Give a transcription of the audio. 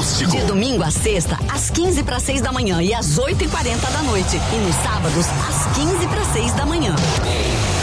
acústico. De domingo a sexta, às 5:45 da manhã e às 8:40 da noite. E nos sábados, às 5:45 da manhã.